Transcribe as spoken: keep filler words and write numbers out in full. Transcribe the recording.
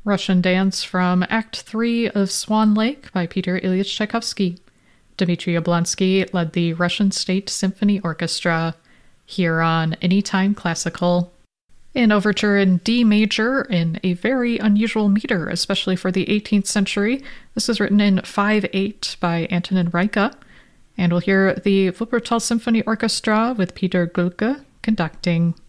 Russian Dance from Act three of Swan Lake by Peter Ilyich Tchaikovsky. Dmitry Yablonsky led the Russian State Symphony Orchestra, here on Anytime Classical. An overture in D major in a very unusual meter, especially for the eighteenth century. This is written in five eight by Antonin Reicha, and we'll hear the Wuppertal Symphony Orchestra with Peter Gülke conducting.